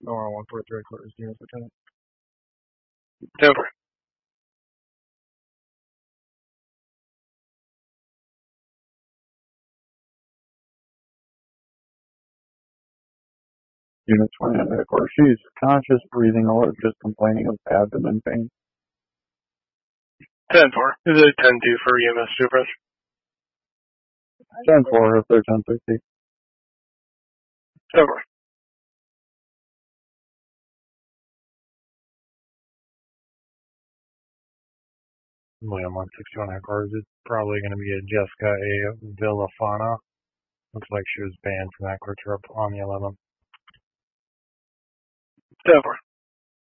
Nora 143 units, Lieutenant. Denver. Unit 20 on headquarters. She's conscious, breathing, or just complaining of abdomen pain. 10-4. Is it 10-2 for EMS Supers? 10-4 if they're 10-50. Denver. William 161 headquarters. It's probably going to be a Jessica A. Villafana. Looks like she was banned from that quick trip on the 11th. Denver.